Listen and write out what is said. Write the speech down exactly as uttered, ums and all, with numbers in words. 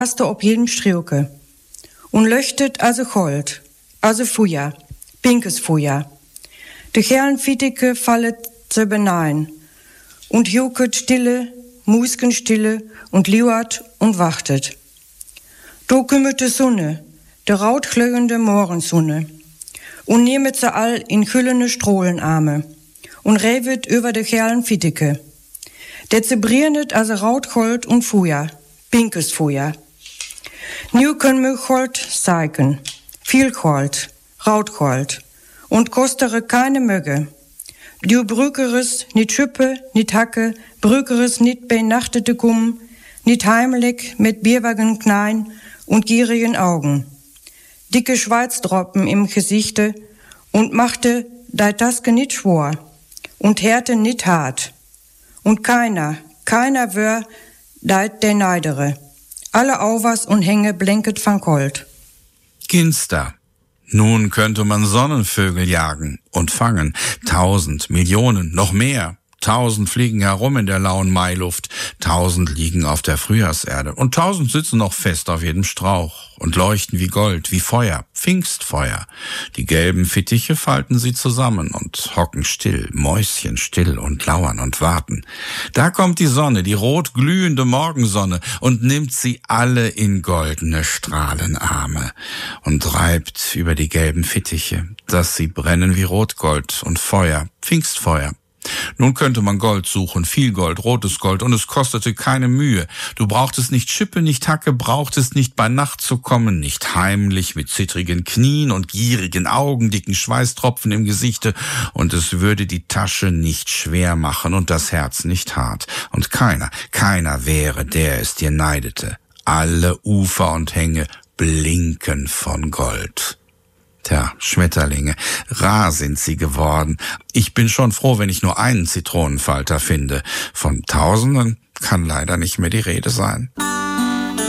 hast du ob jeden Striuke. Und leuchtet also Gold, also Fuja, pinkes Fuja. De Kerlenfittike fallet ze benein. Und juket stille, musken stille und liuert und wachtet. Do kümmert de Sonne, de rautglögende Morgensonne. Und nehmet ze all in kühlende Strohlenarme. Und revet über de Kerlenfittike. Der zebriernet also Rautgold und Fuja, pinkes Fuja. Nu können wir Gold zeigen, viel Gold, Rautgold, und kostere keine Möge. Du brükeres nit Schüppe, nit Hacke, brükeres nit benachtete Gumm, nit heimlich mit bierwagen Knein und gierigen Augen. Dicke Schweizdroppen im Gesichte und machte dei Taske nit schwor und härte nit hart. Und keiner, keiner wär deit der Neidere. Alle Auwas und Hänge blinket von Gold. Ginster. Nun könnte man Sonnenvögel jagen und fangen. Tausend, Millionen, noch mehr. Tausend fliegen herum in der lauen Mailuft, tausend liegen auf der Frühjahrserde und tausend sitzen noch fest auf jedem Strauch und leuchten wie Gold, wie Feuer, Pfingstfeuer. Die gelben Fittiche falten sie zusammen und hocken still, mäuschenstill und lauern und warten. Da kommt die Sonne, die rot glühende Morgensonne und nimmt sie alle in goldene Strahlenarme und reibt über die gelben Fittiche, dass sie brennen wie Rotgold und Feuer, Pfingstfeuer. Nun könnte man Gold suchen, viel Gold, rotes Gold, und es kostete keine Mühe. Du brauchtest nicht Schippe, nicht Hacke, brauchtest nicht bei Nacht zu kommen, nicht heimlich mit zittrigen Knien und gierigen Augen, dicken Schweißtropfen im Gesichte, und es würde die Tasche nicht schwer machen und das Herz nicht hart. Und keiner, keiner wäre, der es dir neidete. Alle Ufer und Hänge blinken von Gold. Tja, Schmetterlinge, rar sind sie geworden. Ich bin schon froh, wenn ich nur einen Zitronenfalter finde. Von Tausenden kann leider nicht mehr die Rede sein.